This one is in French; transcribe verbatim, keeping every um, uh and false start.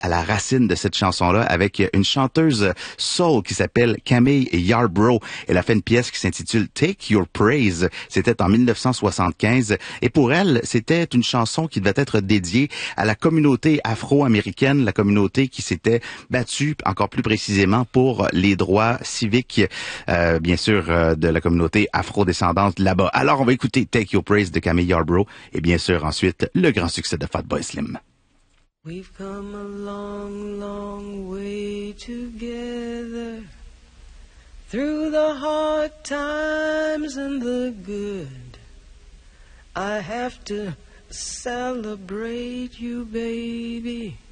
à la racine de cette chanson-là avec une chanteuse soul qui s'appelle Camille Yarbrough. Elle a fait une pièce qui s'intitule Take Your Praise. C'était en mille neuf cent soixante-quinze. Et pour elle, c'était une chanson qui devait être dédiée à la communauté afro-américaine, la communauté qui s'était battue, encore plus précisément, pour les droits civiques, euh, bien sûr, euh, de la communauté afro-descendante là-bas. Alors, on va écouter Take Your Praise de Camille Yarbrough et bien sûr, ensuite, le grand succès de Fatboy Slim. We've come a long, long way together, through the hard times and the good. I have to celebrate you, baby.